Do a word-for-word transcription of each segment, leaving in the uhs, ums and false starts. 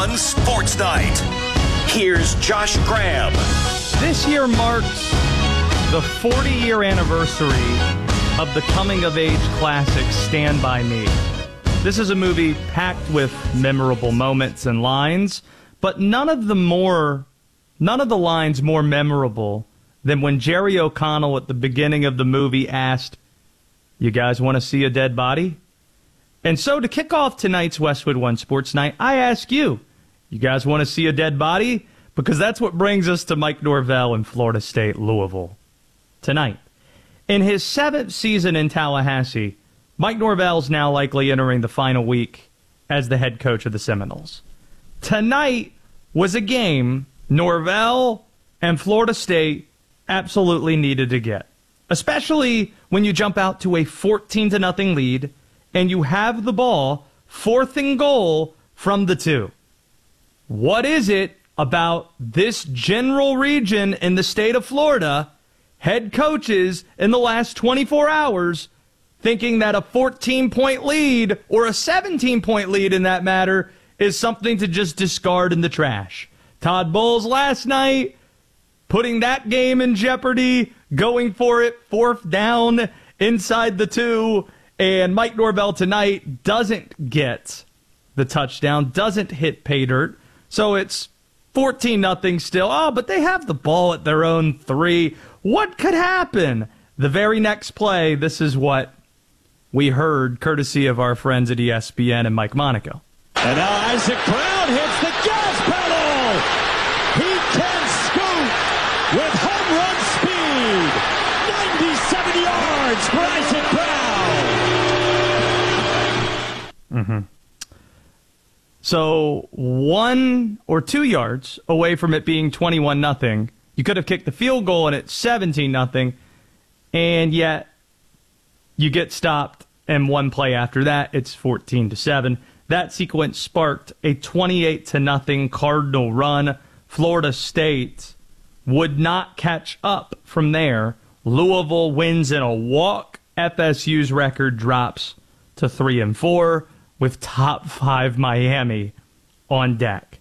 On Sports Night, here's Josh Graham. This year marks the forty-year anniversary of the coming-of-age classic Stand By Me. This is a movie packed with memorable moments and lines, but none of the more, none of the lines more memorable than when Jerry O'Connell at the beginning of the movie asked, "You guys want to see a dead body?" And so to kick off tonight's Westwood One Sports Night, I ask you, you guys want to see a dead body? Because that's what brings us to Mike Norvell in Florida State, Louisville. Tonight, in his seventh season in Tallahassee, Mike Norvell's now likely entering the final week as the head coach of the Seminoles. Tonight was a game Norvell and Florida State absolutely needed to get, especially when you jump out to a fourteen to nothing lead and you have the ball fourth and goal from the two. What is it about this general region in the state of Florida, head coaches in the last twenty-four hours, thinking that a fourteen-point lead, or a seventeen-point lead in that matter, is something to just discard in the trash? Todd Bowles last night, putting that game in jeopardy, going for it, fourth down inside the two, and Mike Norvell tonight doesn't get the touchdown, doesn't hit pay dirt, so it's fourteen nothing still. Oh, but they have the ball at their own three. What could happen? The very next play, this is what we heard courtesy of our friends at E S P N and Mike Monaco. And now Isaac Brown hits the gas pedal. He can scoot with home run speed. ninety-seven yards for Isaac Brown. Mm-hmm. So one or two yards away from it being twenty-one nothing, you could have kicked the field goal and it's seventeen nothing, and yet you get stopped, and one play after that, it's fourteen to seven. That sequence sparked a twenty-eight to nothing Cardinal run. Florida State would not catch up from there. Louisville wins in a walk. F S U's record drops to three and four with top five Miami on deck.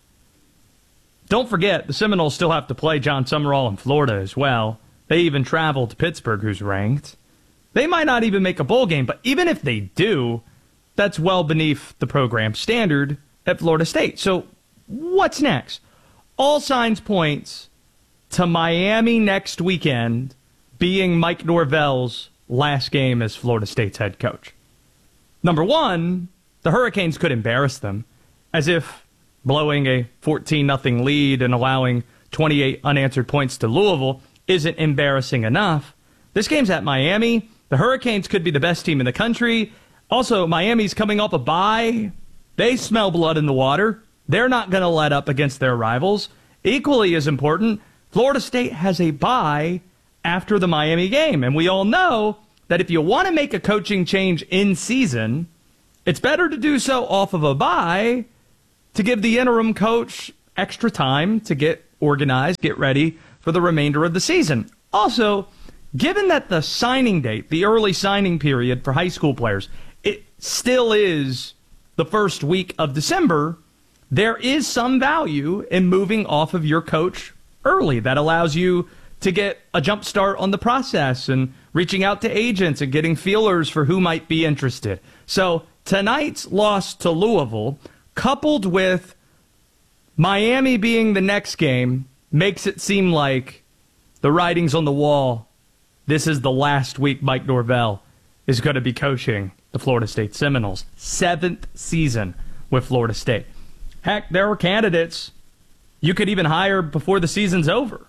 Don't forget, the Seminoles still have to play John Summerall in Florida as well. They even travel to Pittsburgh, who's ranked. They might not even make a bowl game, but even if they do, that's well beneath the program standard at Florida State. So what's next? All signs point to Miami next weekend being Mike Norvell's last game as Florida State's head coach. Number one, the Hurricanes could embarrass them, as if blowing a fourteen nothing lead and allowing twenty-eight unanswered points to Louisville isn't embarrassing enough. This game's at Miami. The Hurricanes could be the best team in the country. Also, Miami's coming off a bye. They smell blood in the water. They're not going to let up against their rivals. Equally as important, Florida State has a bye after the Miami game. And we all know that if you want to make a coaching change in season, it's better to do so off of a bye to give the interim coach extra time to get organized, get ready for the remainder of the season. Also, given that the signing date, the early signing period for high school players, it still is the first week of December, there is some value in moving off of your coach early. That allows you to get a jump start on the process and reaching out to agents and getting feelers for who might be interested. So tonight's loss to Louisville, coupled with Miami being the next game, makes it seem like the writing's on the wall. This is the last week Mike Norvell is going to be coaching the Florida State Seminoles. Seventh season with Florida State. Heck, there were candidates you could even hire before the season's over.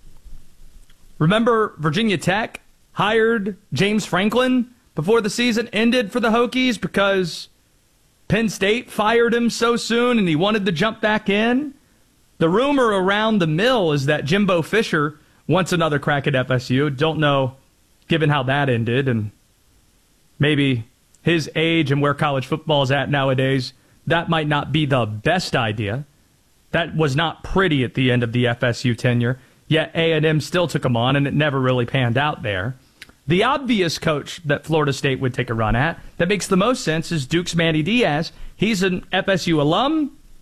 Remember Virginia Tech hired James Franklin before the season ended for the Hokies because Penn State fired him so soon and he wanted to jump back in? The rumor around the mill is that Jimbo Fisher wants another crack at F S U. Don't know, given how that ended, and maybe his age and where college football is at nowadays, that might not be the best idea. That was not pretty at the end of the F S U tenure, yet A and M still took him on, and it never really panned out there. The obvious coach that Florida State would take a run at, that makes the most sense, is Duke's Manny Diaz. He's an F S U alum,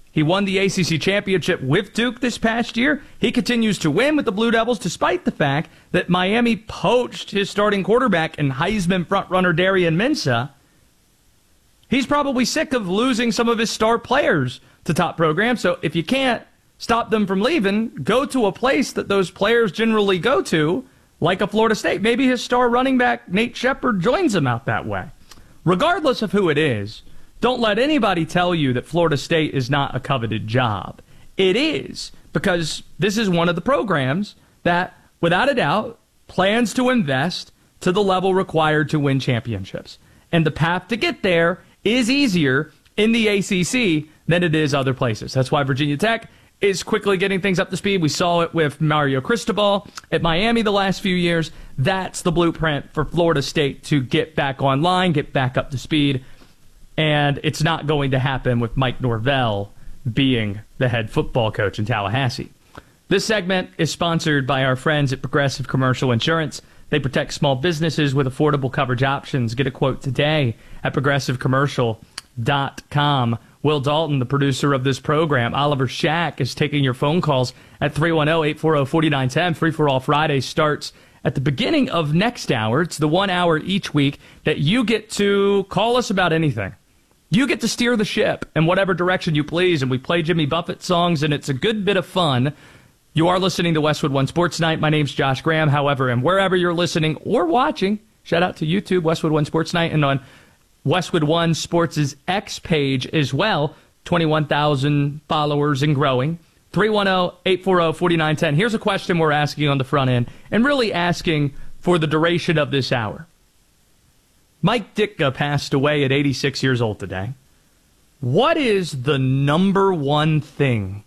He won the A C C championship with Duke this past year. He continues to win with the Blue Devils despite the fact that Miami poached his starting quarterback and Heisman frontrunner Darian Mensah. He's probably sick of losing some of his star players to top programs. So if you can't stop them from leaving, go to a place that those players generally go to, like a Florida State. Maybe his star running back, Nate Shepard, joins him out that way. Regardless of who it is, don't let anybody tell you that Florida State is not a coveted job. It is, because this is one of the programs that, without a doubt, plans to invest to the level required to win championships. And the path to get there is easier in the A C C than it is other places. That's why Virginia Tech is quickly getting things up to speed. We saw it with Mario Cristobal at Miami the last few years. That's the blueprint for Florida State to get back online, get back up to speed. And it's not going to happen with Mike Norvell being the head football coach in Tallahassee. This segment is sponsored by our friends at Progressive Commercial Insurance. They protect small businesses with affordable coverage options. Get a quote today at progressive commercial dot com. Will Dalton, the producer of this program, Oliver Shack, is taking your phone calls at three one zero, eight four zero, four nine one zero. Free for All Friday starts at the beginning of next hour. It's the one hour each week that you get to call us about anything. You get to steer the ship in whatever direction you please, and we play Jimmy Buffett songs, and it's a good bit of fun. You are listening to Westwood One Sports Night. My name's Josh Graham. However, and wherever you're listening or watching, shout out to YouTube, Westwood One Sports Night, and on Westwood One Sports' X page as well, twenty-one thousand followers and growing. three one zero, eight four zero, four nine one zero. Here's a question we're asking on the front end, and really asking for the duration of this hour. Mike Ditka passed away at eighty-six years old today. What is the number one thing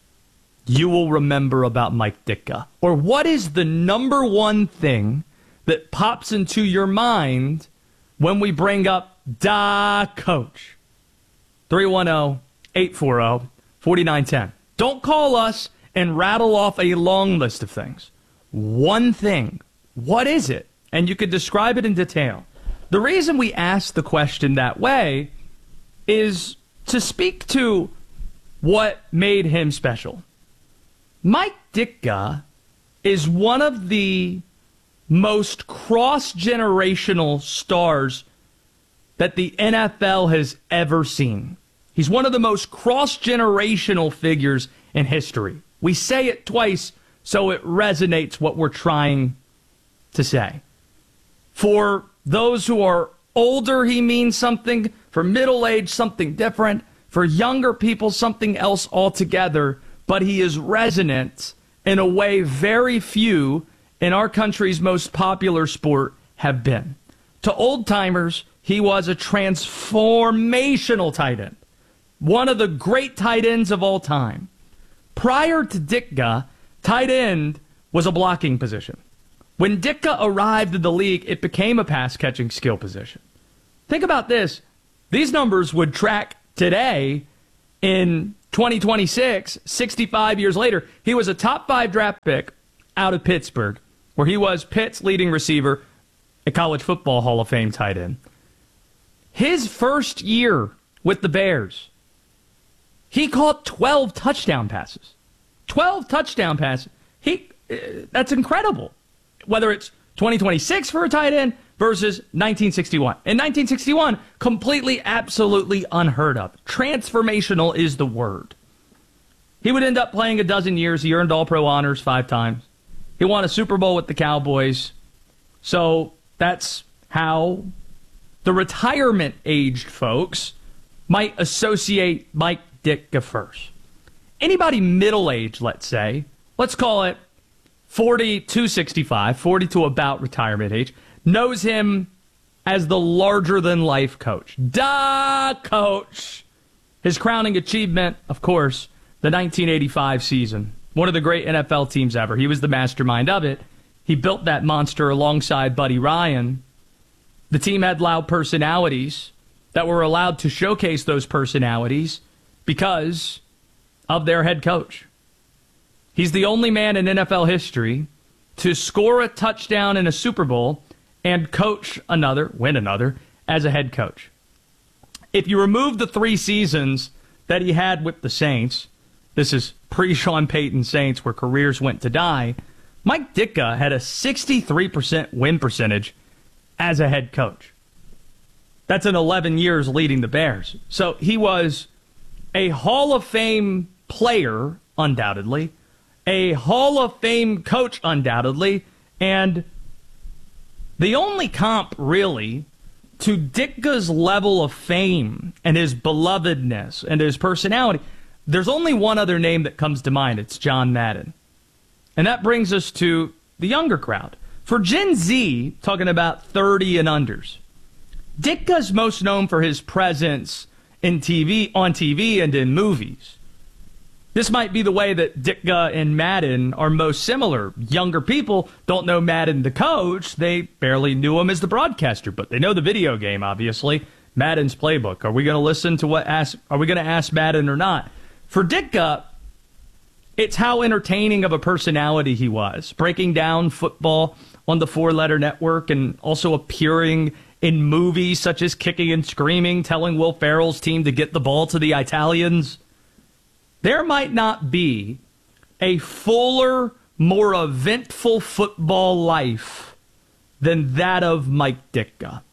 you will remember about Mike Ditka? Or what is the number one thing that pops into your mind when we bring up Da Coach? three one zero, eight four zero, four nine one zero. Don't call us and rattle off a long list of things. One thing. What is it? And you could describe it in detail. The reason we ask the question that way is to speak to what made him special. Mike Ditka is one of the most cross-generational stars that the N F L has ever seen. He's one of the most cross-generational figures in history. We say it twice so it resonates what we're trying to say. For those who are older, he means something. For middle-aged, something different. For younger people, something else altogether. But he is resonant in a way very few in our country's most popular sport have been. To old-timers, he was a transformational tight end. One of the great tight ends of all time. Prior to Ditka, tight end was a blocking position. When Ditka arrived in the league, it became a pass-catching skill position. Think about this. These numbers would track today in twenty twenty-six, sixty-five years later. He was a top five draft pick out of Pittsburgh, where he was Pitt's leading receiver, a college football Hall of Fame tight end. His first year with the Bears, he caught twelve touchdown passes. twelve touchdown passes. He, uh, that's incredible. Whether it's twenty twenty-six for a tight end versus nineteen sixty-one. In nineteen sixty-one, completely, absolutely unheard of. Transformational is the word. He would end up playing a dozen years. He earned All-Pro honors five times. He won a Super Bowl with the Cowboys. So that's how the retirement-aged folks might associate Mike Ditka first. Anybody middle-aged, let's say, let's call it forty to sixty-five, forty to about retirement age, knows him as the larger-than-life coach. Da Coach! His crowning achievement, of course, the nineteen eighty-five season. One of the great N F L teams ever. He was the mastermind of it. He built that monster alongside Buddy Ryan. The team had loud personalities that were allowed to showcase those personalities because of their head coach. He's the only man in N F L history to score a touchdown in a Super Bowl and coach another, win another, as a head coach. If you remove the three seasons that he had with the Saints, this is pre-Sean Payton Saints where careers went to die, Mike Ditka had a sixty-three percent win percentage as a head coach. That's in eleven years leading the Bears. So he was a Hall of Fame player, undoubtedly, a Hall of Fame coach, undoubtedly, and the only comp, really, to Ditka's level of fame and his belovedness and his personality, there's only one other name that comes to mind. It's John Madden. And that brings us to the younger crowd. For Gen Z, talking about thirty and unders, Ditka's most known for his presence in T V, on T V and in movies. This might be the way that Ditka and Madden are most similar. Younger people don't know Madden the coach. They barely knew him as the broadcaster, but they know the video game, obviously. Madden's playbook. Are we going to listen to what ask, are we going to ask Madden or not? For Ditka, it's how entertaining of a personality he was, breaking down football on the four-letter network and also appearing in movies such as Kicking and Screaming, telling Will Ferrell's team to get the ball to the Italians. There might not be a fuller, more eventful football life than that of Mike Ditka.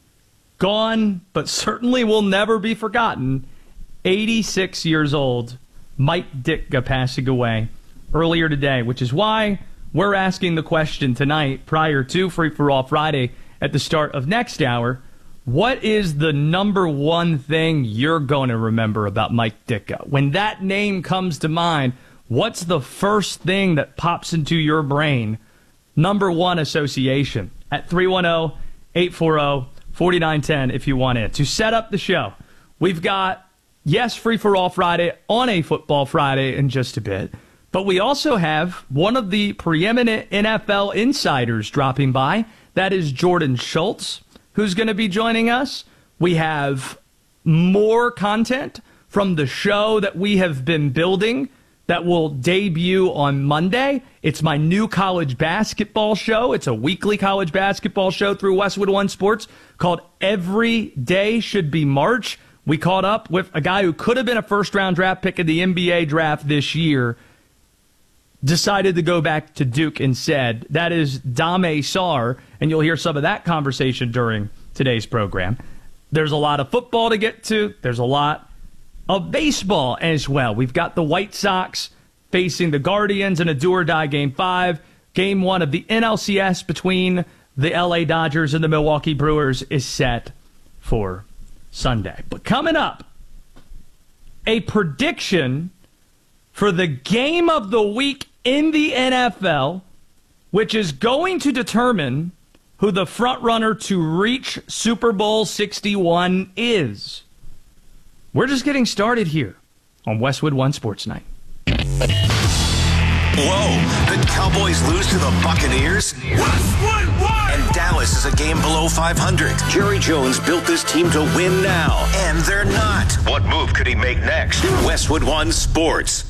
Gone, but certainly will never be forgotten, eighty-six years old, Mike Ditka passing away earlier today, which is why we're asking the question tonight prior to Free For All Friday at the start of next hour. What is the number one thing you're going to remember about Mike Ditka? When that name comes to mind, what's the first thing that pops into your brain? Number one association at three one zero, eight four zero, four nine one zero if you want in. To set up the show, we've got, yes, Free For All Friday on a Football Friday in just a bit, but we also have one of the preeminent N F L insiders dropping by. That is Jordan Schultz, who's going to be joining us. We have more content from the show that we have been building that will debut on Monday. It's my new college basketball show. It's a weekly college basketball show through Westwood One Sports called Every Day Should Be March. We caught up with a guy who could have been a first-round draft pick in the N B A draft this year, decided to go back to Duke instead. That is Dame Sarr, and you'll hear some of that conversation during today's program. There's a lot of football to get to. There's a lot of baseball as well. We've got the White Sox facing the Guardians in a do-or-die Game five. Game one of the N L C S between the L A Dodgers and the Milwaukee Brewers is set for Sunday. But coming up, a prediction for the game of the week in the N F L, which is going to determine who the front runner to reach Super Bowl sixty-one is. We're just getting started here on Westwood One Sports Night. Whoa, the Cowboys lose to the Buccaneers? Westwood One! And Dallas is a game below five hundred. Jerry Jones built this team to win now, and they're not. What move could he make next? Westwood One Sports.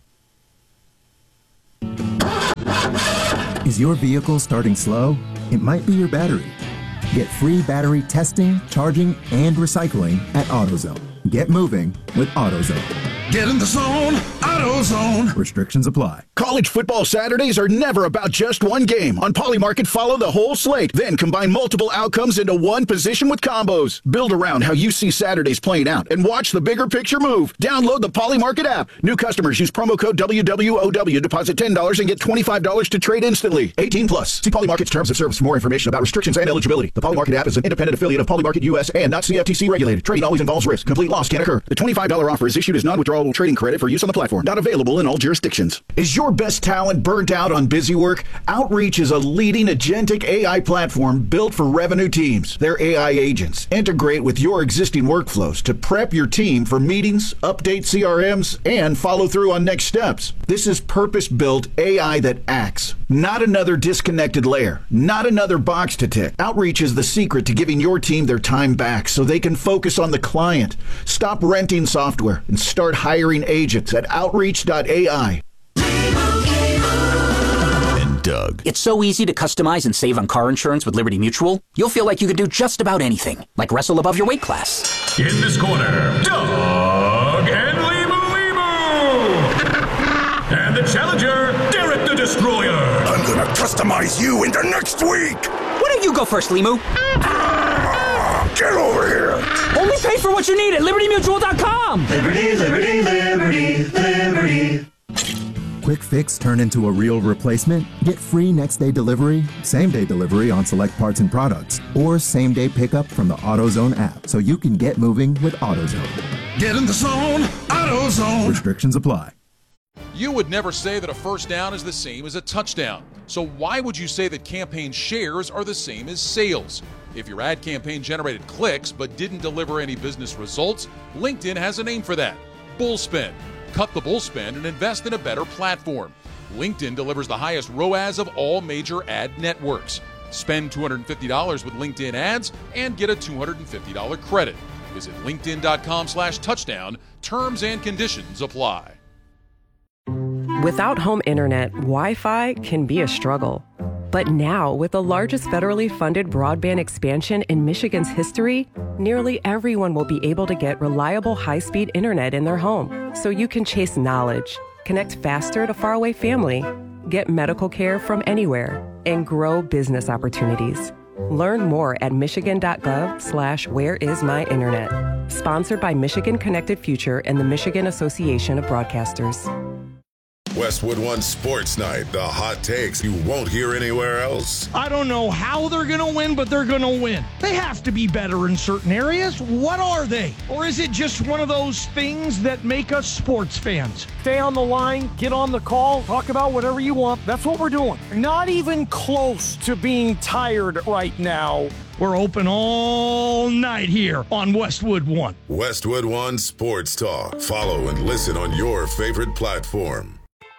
Is your vehicle starting slow? It might be your battery. Get free battery testing, charging, and recycling at AutoZone. Get moving with AutoZone. Get in the zone, AutoZone. Restrictions apply. College football Saturdays are never about just one game. On Polymarket, follow the whole slate, then combine multiple outcomes into one position with combos. Build around how you see Saturdays playing out and watch the bigger picture move. Download the Polymarket app. New customers use promo code W W O W, deposit ten dollars and get twenty-five dollars to trade instantly. eighteen plus. See Polymarket's terms of service for more information about restrictions and eligibility. The Polymarket app is an independent affiliate of Polymarket U S and not C F T C regulated. Trading always involves risk. Complete loss can occur. The twenty-five dollars offer is issued as non-withdrawable trading credit for use on the platform. Not available in all jurisdictions. Is your best talent burnt out on busy work? Outreach is a leading agentic A I platform built for revenue teams. Their A I agents integrate with your existing workflows to prep your team for meetings, update C R Ms, and follow through on next steps. This is purpose-built A I that acts, not another disconnected layer, not another box to tick. Outreach is the secret to giving your team their time back so they can focus on the client. Stop renting software and start hiring agents at outreach dot A I. And Doug. It's so easy to customize and save on car insurance with Liberty Mutual. You'll feel like you could do just about anything, like wrestle above your weight class. In this corner, Doug and Destroyer. I'm gonna customize you into next week. Why don't you go first, Limu? Ah, get over here. Only pay for what you need at Liberty Mutual dot com. Liberty, liberty, liberty, liberty. Quick fix turn into a real replacement? Get free next day delivery, same day delivery on select parts and products, or same day pickup from the AutoZone app so you can get moving with AutoZone. Get in the zone. AutoZone. Restrictions apply. You would never say that a first down is the same as a touchdown. So why would you say that campaign shares are the same as sales? If your ad campaign generated clicks but didn't deliver any business results, LinkedIn has a name for that: Bullspend. Cut the bull spend and invest in a better platform. LinkedIn delivers the highest R O A S of all major ad networks. Spend two hundred fifty dollars with LinkedIn ads and get a two hundred fifty dollars credit. Visit linkedin.com slash touchdown. Terms and conditions apply. Without home internet, Wi-Fi can be a struggle. But now, with the largest federally funded broadband expansion in Michigan's history, nearly everyone will be able to get reliable high-speed internet in their home. So you can chase knowledge, connect faster to faraway family, get medical care from anywhere, and grow business opportunities. Learn more at michigan.gov slash where is my internet. Sponsored by Michigan Connected Future and the Michigan Association of Broadcasters. Westwood One Sports Night, the hot takes you won't hear anywhere else. I don't know how they're going to win, but they're going to win. They have to be better in certain areas. What are they? Or is it just one of those things that make us sports fans? Stay on the line, get on the call, talk about whatever you want. That's what we're doing. Not even close to being tired right now. We're open all night here on Westwood One. Westwood One Sports Talk. Follow and listen on your favorite platform.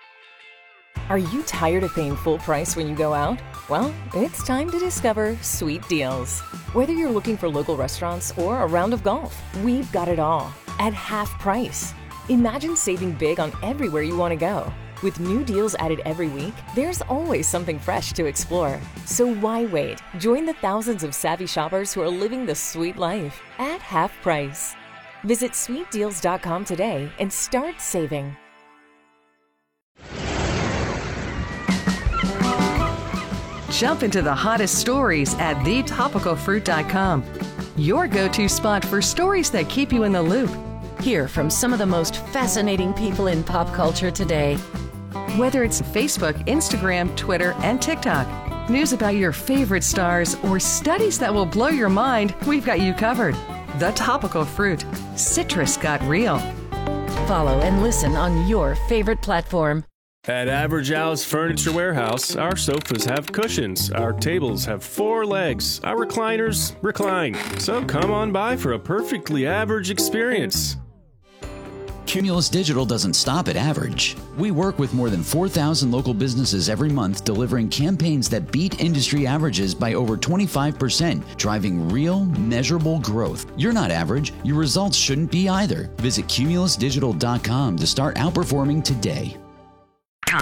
Are you tired of paying full price when you go out? Well, it's time to discover Sweet Deals. Whether you're looking for local restaurants or a round of golf, we've got it all at half price. Imagine saving big on everywhere you want to go. With new deals added every week, there's always something fresh to explore. So why wait? Join the thousands of savvy shoppers who are living the sweet life at half price. Visit sweet deals dot com today and start saving. Jump into the hottest stories at the topical fruit dot com. Your go-to spot for stories that keep you in the loop. Hear from some of the most fascinating people in pop culture today. Whether it's Facebook, Instagram, Twitter, and TikTok, news about your favorite stars, or studies that will blow your mind, we've got you covered. The Topical Fruit. Citrus got real. Follow and listen on your favorite platform. At Average Al's Furniture Warehouse, our sofas have cushions, our tables have four legs, our recliners recline. So come on by for a perfectly average experience. Cumulus Digital doesn't stop at average. We work with more than four thousand local businesses every month, delivering campaigns that beat industry averages by over twenty-five percent, driving real, measurable growth. You're not average. Your results shouldn't be either. Visit cumulus digital dot com to start outperforming today.